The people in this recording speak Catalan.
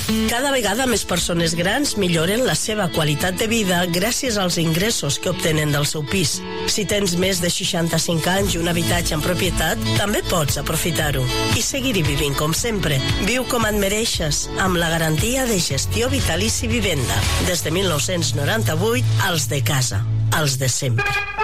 Cada vegada més persones grans milloren la seva qualitat de vida gràcies als ingressos que obtenen del seu pis. Si tens més de 65 anys i un habitatge en propietat, també pots aprofitar-ho i seguir-hi vivint com sempre. Viu com et mereixes, amb la garantia de gestió vitalici Vivenda. Des de 1998, els de casa, els de sempre.